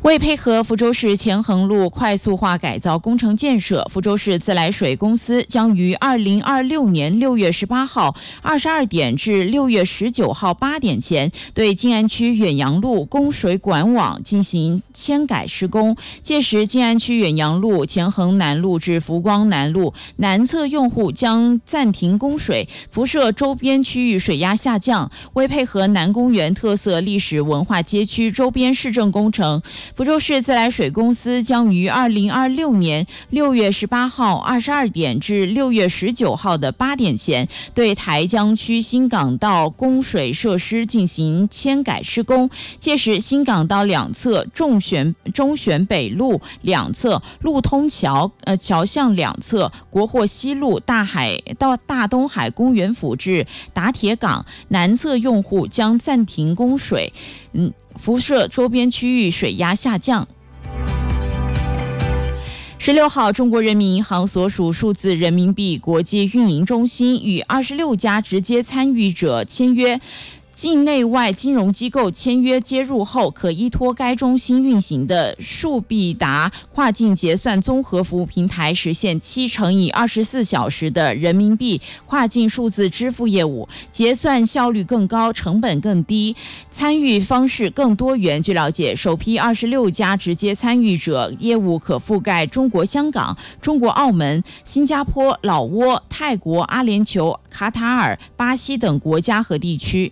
为配合福州市前横路快速化改造工程建设，福州市自来水公司将于2026年6月18号22点至6月19号8点前，对静安区远洋路供水管网进行迁改施工。届时，静安区远洋路、前横南路至福光南路南侧用户将暂停供水，辐射周边区域水压下降。为配合南公园特色历史文化街区周边市政工程，福州市自来水公司将于2026年6月18号22点至6月19号的8点前，对台江区新港道供水设施进行迁改施工。届时，新港道两侧中选北路两侧路通桥巷两侧国货西路大东海公园府至打铁港南侧用户将暂停供水，辐射周边区域水压下降。16号，中国人民银行所属数字人民币国际运营中心与26家直接参与者签约。境内外金融机构签约接入后，可依托该中心运行的数必达跨境结算综合服务平台，实现7×24小时的人民币跨境数字支付业务，结算效率更高，成本更低，参与方式更多元。据了解，首批26家直接参与者业务可覆盖中国香港、中国澳门、新加坡、老挝、泰国、阿联酋、卡塔尔、巴西等国家和地区。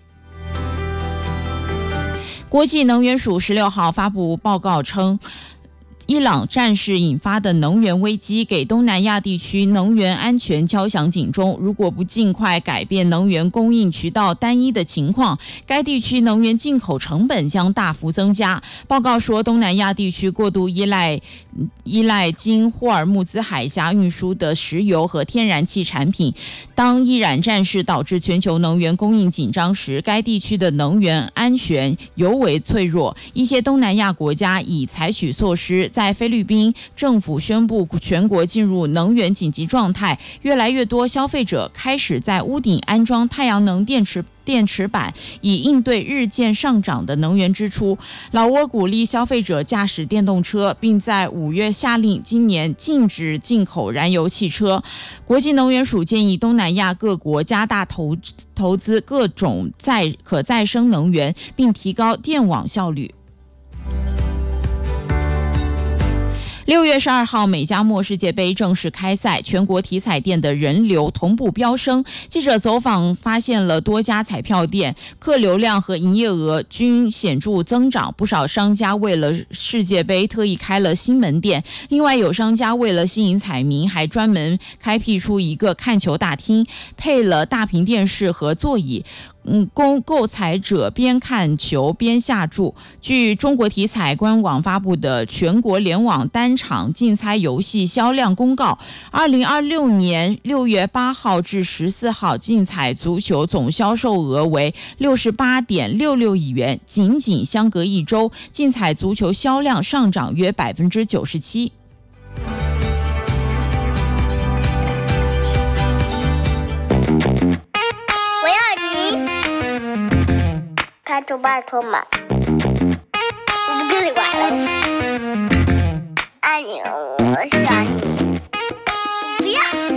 国际能源署16号发布报告称，伊朗战事引发的能源危机给东南亚地区能源安全敲响警钟。如果不尽快改变能源供应渠道单一的情况，该地区能源进口成本将大幅增加。报告说，东南亚地区过度依赖经霍尔木兹海峡运输的石油和天然气产品。当伊朗战事导致全球能源供应紧张时，该地区的能源安全尤为脆弱。一些东南亚国家已采取措施，在菲律宾政府宣布全国进入能源紧急状态，越来越多消费者开始在屋顶安装太阳能电池板，以应对日渐上涨的能源支出。老挝鼓励消费者驾驶电动车，并在5月下令今年禁止进口燃油汽车。国际能源署建议东南亚各国加大投资各种可再生能源，并提高电网效率。6月12号，美加墨世界杯正式开赛，全国体彩店的人流同步飙升。记者走访发现了多家彩票店，客流量和营业额均显著增长。不少商家为了世界杯特意开了新门店，另外有商家为了吸引彩民，还专门开辟出一个看球大厅，配了大屏电视和座椅。供购彩者边看球边下注。据中国体彩官网发布的全国联网单场竞猜游戏销量公告，2026年6月8号至14号竞彩足球总销售额为68.66亿元，仅相隔一周，竞彩足球销量上涨约97%。 拜托嘛，我不跟你玩了。爱你，我想你，不要。